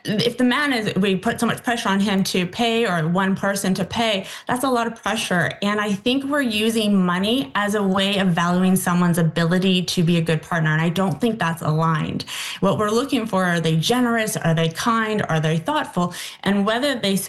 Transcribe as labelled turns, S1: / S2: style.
S1: if the man is, we put so much pressure on him to pay or one person to pay, that's a lot of pressure. And I think we're using money as a way of valuing someone's ability to be a good partner. And I don't think that's aligned. What we're looking for, are they generous? Are they kind? Are they thoughtful? And whether they